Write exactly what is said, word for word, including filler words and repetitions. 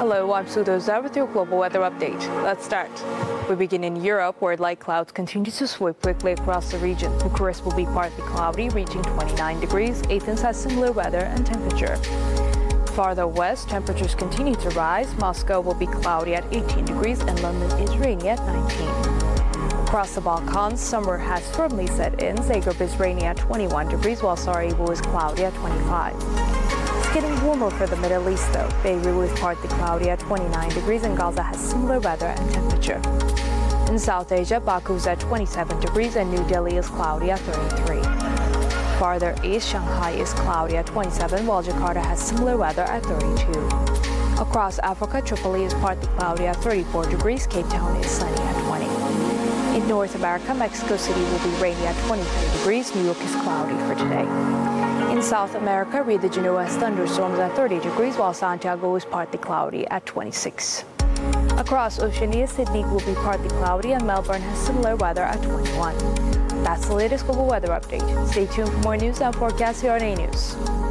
Hello, I'm Sudoza with your global weather update. Let's start. We begin in Europe, where light clouds continue to sweep quickly across the region. Bucharest will be partly cloudy, reaching twenty-nine degrees. Athens has similar weather and temperature. Farther west, temperatures continue to rise. Moscow will be cloudy at eighteen degrees, and London is rainy at nineteen. Across the Balkans, summer has firmly set in. Zagreb is rainy at twenty-one degrees, while Sarajevo is cloudy at twenty-five. It's getting warmer for the Middle East, though. Beirut is partly cloudy at twenty-nine degrees, and Gaza has similar weather and temperature. In South Asia, Baku is at twenty-seven degrees, and New Delhi is cloudy at thirty-three. Farther east, Shanghai is cloudy at twenty-seven, while Jakarta has similar weather at thirty-two. Across Africa, Tripoli is partly cloudy at thirty-four degrees. Cape Town is sunny at twenty. In North America, Mexico City will be rainy at twenty-three degrees. New York is cloudy for today. In South America, Rio de Janeiro has thunderstorms at thirty degrees, while Santiago is partly cloudy at twenty-six. Across Oceania, Sydney will be partly cloudy, and Melbourne has similar weather at twenty-one. That's the latest global weather update. Stay tuned for more news and forecasts here on A News.